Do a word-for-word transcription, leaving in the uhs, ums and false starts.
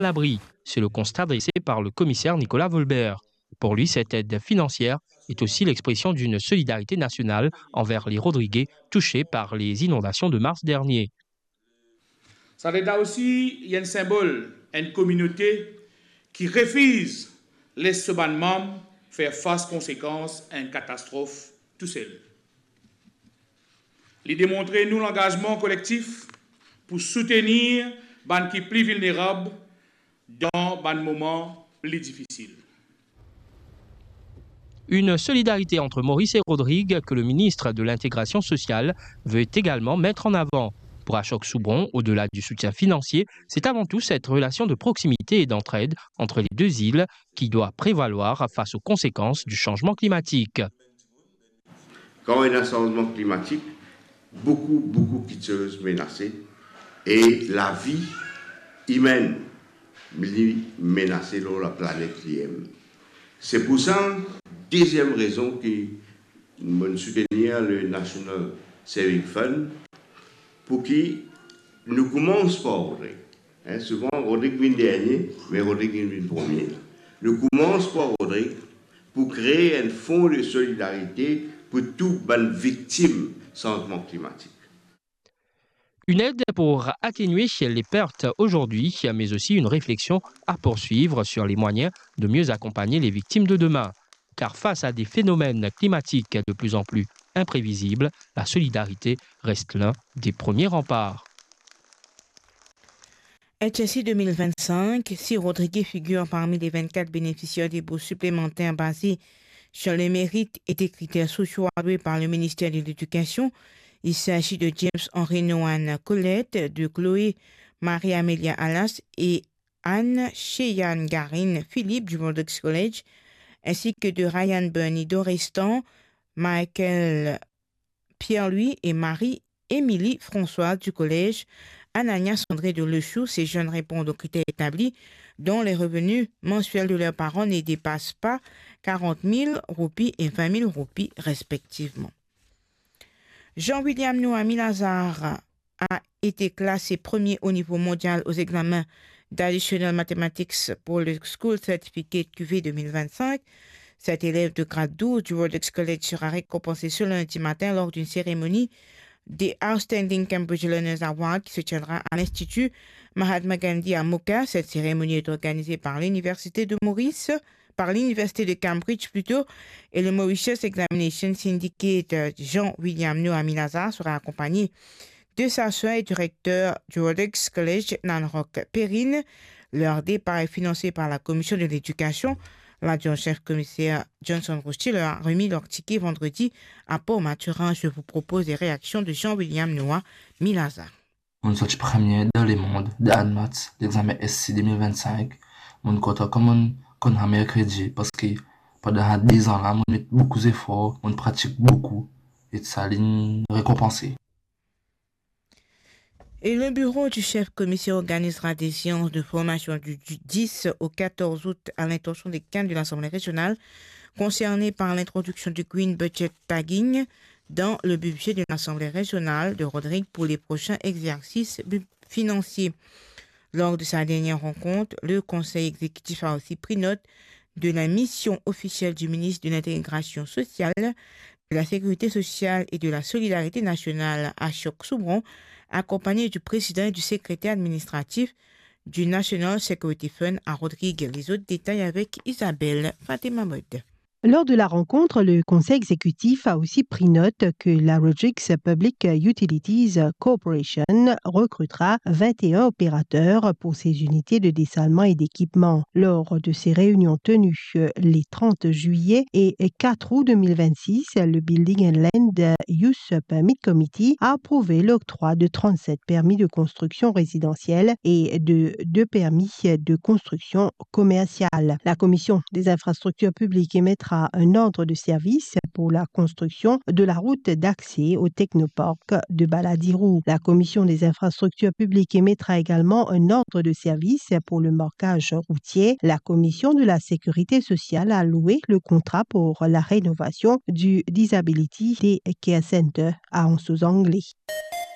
l'abri. C'est le constat dressé par le commissaire Nicolas Volbert. Pour lui, cette aide financière est aussi l'expression d'une solidarité nationale envers les Rodriguais touchés par les inondations de mars dernier. Ça là aussi, il y a un symbole, une communauté qui refuse les secondes membres faire face aux conséquences à une catastrophe tout seul. Il démontrer nous l'engagement collectif pour soutenir les qui plus vulnérables dans les moments plus difficiles. Une solidarité entre Maurice et Rodrigue que le ministre de l'Intégration sociale veut également mettre en avant. Pour Achok-Soubron, au-delà du soutien financier, c'est avant tout cette relation de proximité et d'entraide entre les deux îles qui doit prévaloir face aux conséquences du changement climatique. Quand il y a un changement climatique, beaucoup, beaucoup de choses menacées et la vie humaine menacée dans la planète. C'est pour ça, deuxième raison que nous soutenir le National Saving Fund pour qu'il nous commence par Rodrigue. Hein, souvent, Rodrigue vient dernier, mais Rodrigue vient premier. Nous commence par Rodrigue pour créer un fonds de solidarité pour toutes les victimes du changement climatique. Une aide pour atténuer les pertes aujourd'hui, mais aussi une réflexion à poursuivre sur les moyens de mieux accompagner les victimes de demain. Car face à des phénomènes climatiques de plus en plus imprévisibles, la solidarité reste l'un des premiers remparts. H S I deux mille vingt-cinq, si Rodrigue figure parmi les vingt-quatre bénéficiaires des bourses supplémentaires basées sur les mérites et des critères sociaux alloués par le ministère de l'Éducation, il s'agit de James Henry Noan Colette, de Chloé Marie-Amélia Alas et Anne Cheyenne Garine Philippe du Rodrigues College, ainsi que de Ryan Bernie Dorestan, Michael Pierre-Louis et Marie-Émilie François du collège Anania André de Lechou. Ces jeunes répondent aux critères établis dont les revenus mensuels de leurs parents ne dépassent pas quarante mille roupies et vingt mille roupies respectivement. Jean-William Noami Lazare a été classé premier au niveau mondial aux examens d'Additional Mathematics pour le School Certificate Q V deux mille vingt-cinq. Cet élève de grade douze du Rodrigues College sera récompensé ce lundi matin lors d'une cérémonie des Outstanding Cambridge Learners Awards qui se tiendra à l'Institut Mahatma Gandhi à Mocha. Cette cérémonie est organisée par l'Université de Maurice, par l'Université de Cambridge plutôt, et le Mauritius Examination Syndicate. Jean-William Noami Lazare sera accompagné de sa soeur et du recteur du Rodrigues College, Nanrock Perrine. Leur départ est financé par la Commission de l'Éducation. L'adjoint-chef commissaire Johnson Roustier leur a remis leur ticket vendredi à Port-Mathurin. Je vous propose les réactions de Jean-William Noami Lazare. On sorti premier dans le monde de ANMATS, l'examen S C deux mille vingt-cinq. Mon compte comme on a mercredi parce que pendant dix ans là, on met beaucoup d'efforts, on pratique beaucoup et ça ligne récompensé. Et le bureau du chef commissaire organisera des séances de formation du dix au quatorze août à l'intention des cadres de l'Assemblée régionale concernés par l'introduction du Green Budget Tagging dans le budget de l'Assemblée régionale de Rodrigue pour les prochains exercices financiers. Lors de sa dernière rencontre, le conseil exécutif a aussi pris note de la mission officielle du ministre de l'Intégration sociale, de la Sécurité sociale et de la Solidarité nationale, Achok-Soubron, accompagné du président et du secrétaire administratif du National Security Fund à Rodrigue. Les autres détails avec Isabelle Fatima Mode. Lors de la rencontre, le conseil exécutif a aussi pris note que la Rodrigues Public Utilities Corporation recrutera vingt et un opérateurs pour ses unités de dessalement et d'équipement. Lors de ces réunions tenues les trente juillet et quatre août deux mille vingt-six, le Building and Land Use Permit Committee a approuvé l'octroi de trente-sept permis de construction résidentielle et de deux permis de construction commerciale. La commission des infrastructures publiques émettra un ordre de service pour la construction de la route d'accès au technoparc de Baladirou. La commission des infrastructures publiques émettra également un ordre de service pour le marquage routier. La commission de la sécurité sociale a loué le contrat pour la rénovation du Disability Care Center à Anse-aux-Anglais.